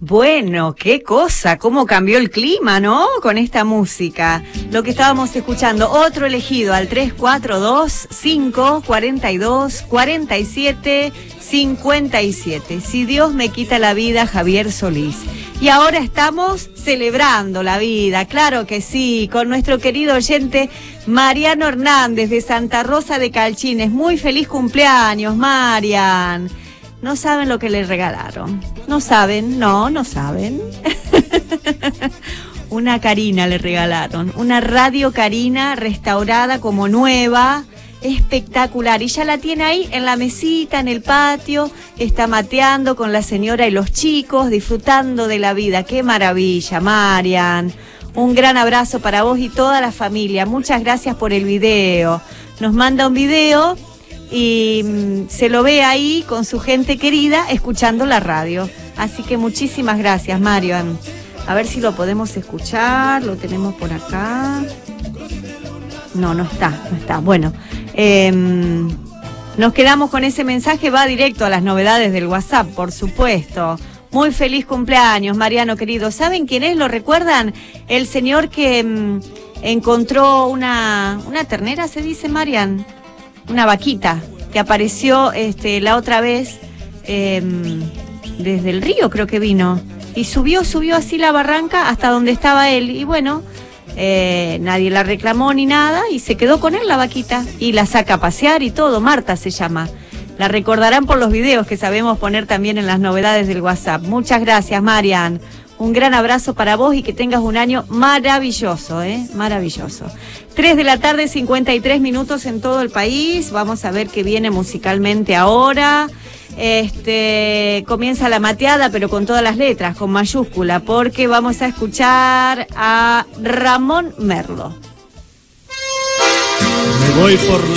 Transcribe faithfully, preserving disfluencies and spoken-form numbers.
Bueno, qué cosa, cómo cambió el clima, ¿no? Con esta música. Lo que estábamos escuchando, otro elegido al tres cuatro dos, cinco cuatro dos, cuatro siete cinco siete. Si Dios me quita la vida, Javier Solís. Y ahora estamos celebrando la vida, claro que sí, con nuestro querido oyente Mariano Hernández de Santa Rosa de Calchines. Muy feliz cumpleaños, Marian. No saben lo que le regalaron. No saben, no, no saben. Una Carina le regalaron. Una radio Carina restaurada como nueva. Espectacular. Y ya la tiene ahí en la mesita, en el patio. Está mateando con la señora y los chicos, disfrutando de la vida. ¡Qué maravilla, Marian! Un gran abrazo para vos y toda la familia. Muchas gracias por el video. Nos manda un video y mmm, se lo ve ahí con su gente querida escuchando la radio. Así que muchísimas gracias, Marian. A ver si lo podemos escuchar. Lo tenemos por acá. No, no está, no está. Bueno, eh, nos quedamos con ese mensaje. Va directo a las novedades del WhatsApp, por supuesto. Muy feliz cumpleaños, Mariano querido. ¿Saben quién es? ¿Lo recuerdan? El señor que mmm, encontró una, una ternera, ¿se dice, Marian? Una vaquita que apareció este, la otra vez eh, desde el río, creo que vino. Y subió, subió así la barranca hasta donde estaba él. Y bueno, eh, nadie la reclamó ni nada y se quedó con él la vaquita. Y la saca a pasear y todo. Marta se llama. La recordarán por los videos que sabemos poner también en las novedades del WhatsApp. Muchas gracias, Marian. Un gran abrazo para vos y que tengas un año maravilloso, ¿eh? Maravilloso. tres de la tarde, cincuenta y tres minutos en todo el país. Vamos a ver qué viene musicalmente ahora. Este, comienza la mateada, pero con todas las letras, con mayúscula, porque vamos a escuchar a Ramón Merlo. Me voy por